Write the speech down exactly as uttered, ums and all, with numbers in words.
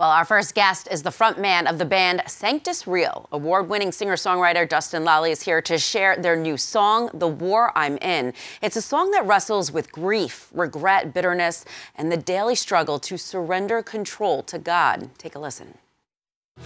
Well, our first guest is the frontman of the band Sanctus Real. Award-winning singer-songwriter Dustin Lally is here to share their new song, The War I'm In. It's a song that wrestles with grief, regret, bitterness, and the daily struggle to surrender control to God. Take a listen.